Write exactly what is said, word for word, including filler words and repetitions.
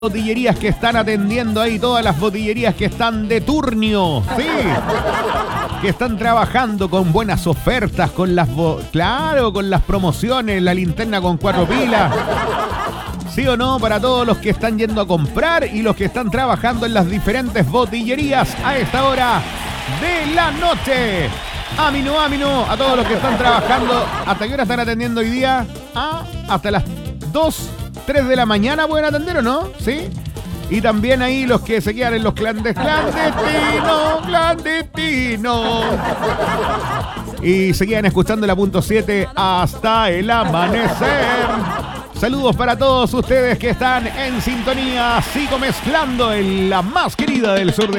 botillerías que están atendiendo ahí, todas las botillerías que están de turnio, sí, que están trabajando con buenas ofertas, con las, bo- claro, con las promociones, la linterna con cuatro pilas, sí o no, para todos los que están yendo a comprar y los que están trabajando en las diferentes botillerías a esta hora de la noche. Amino, amino, a todos los que están trabajando. ¿Hasta qué hora están atendiendo hoy día? Ah, hasta las dos, tres de la mañana pueden atender, ¿o no? ¿Sí? Y también ahí los que se quedan en los clandes, clandestinos, clandestinos. Y se quedan escuchando la punto siete hasta el amanecer. Saludos para todos ustedes que están en sintonía, sigo mezclando en la más querida del sur de